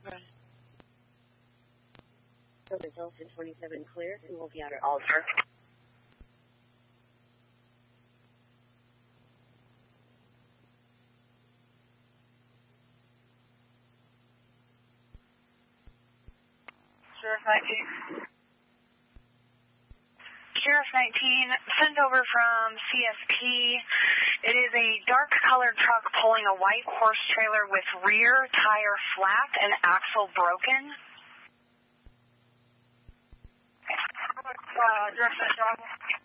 Right. So the Delta 27 clear, and we'll be out at Alter. Sheriff 19. Sheriff 19, sent over from CSP. It is a dark-colored truck pulling a white horse trailer with rear tire flat and axle broken. Direct driver.